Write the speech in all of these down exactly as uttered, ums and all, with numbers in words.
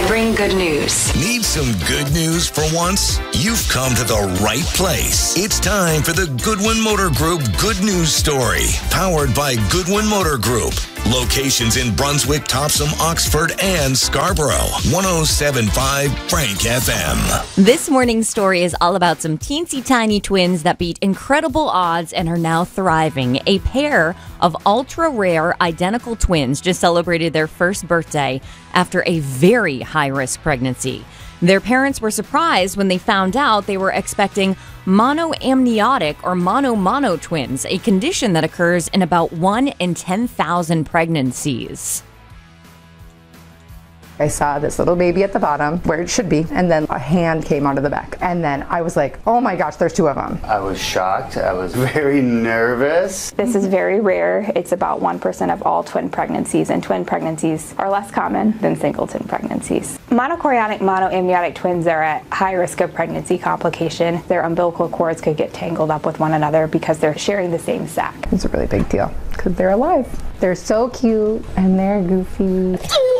I bring good news. Need some good news for once? You've come to the right place. It's time for the Goodwin Motor Group Good News Story, powered by Goodwin Motor Group. Locations in Brunswick, Topsom, Oxford, and Scarborough. one oh seven point five Frank F M. This morning's story is all about some teensy tiny twins that beat incredible odds and are now thriving. A pair of ultra rare identical twins just celebrated their first birthday after a very high risk pregnancy. Their parents were surprised when they found out they were expecting monoamniotic or mono-mono twins, a condition that occurs in about one in ten thousand pregnancies. I saw this little baby at the bottom where it should be, and then a hand came out of the back. And then I was like, oh my gosh, there's two of them. I was shocked. I was very nervous. This is very rare. It's about one percent of all twin pregnancies, and twin pregnancies are less common than singleton pregnancies. Monochorionic monoamniotic twins are at high risk of pregnancy complication. Their umbilical cords could get tangled up with one another because they're sharing the same sac. It's a really big deal because they're alive. They're so cute and they're goofy.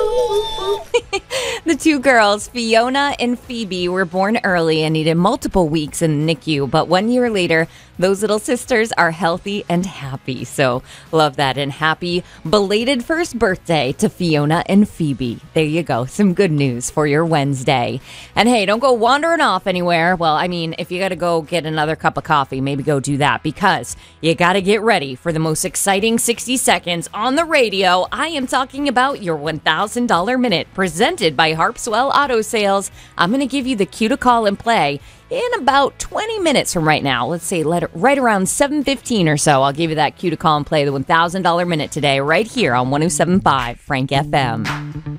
The two girls, Fiona and Phoebe, were born early and needed multiple weeks in the N I C U, but one year later, those little sisters are healthy and happy. So love that, and happy belated first birthday to Fiona and Phoebe. There you go. Some good news for your Wednesday. And hey, don't go wandering off anywhere. Well, I mean, if you got to go get another cup of coffee, maybe go do that, because you got to get ready for the most exciting sixty seconds on the radio. I am talking about your one thousand dollars Minute, presented by Harpswell Auto Sales. I'm going to give you the cue to call and play in about twenty minutes from right now. Let's say let it, right around seven fifteen or so. I'll give you that cue to call and play the one thousand dollars Minute today right here on one oh seven point five Frank F M.